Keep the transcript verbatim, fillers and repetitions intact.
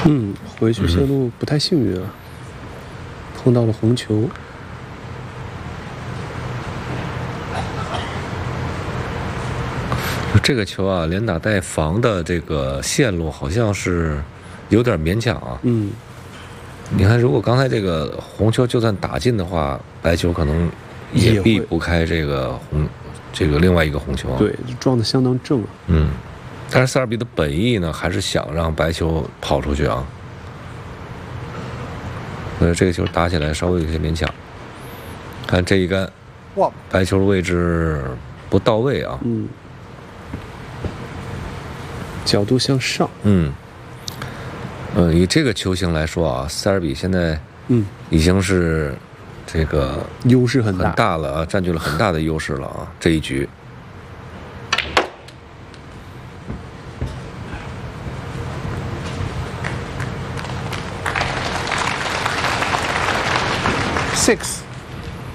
嗯，回去线路不太幸运啊，嗯、碰到了红球。 这个球啊，连打带防的这个线路好像是有点勉强啊。 嗯， 你看，如果刚才这个红球就算打进的话，白球可能也避不开这个红，这个另外一个红球啊。 对，撞得相当正啊。 嗯，但是塞尔比的本意呢，还是想让白球跑出去啊。所以这个球打起来稍微有些勉强。看这一杆，哇，白球的位置不到位啊。 嗯。角度向上， 嗯，呃，以这个球型来说啊，塞尔比现在嗯已经是这个优势很大很大了啊，占据了很大的优势了啊，这一局。 Six。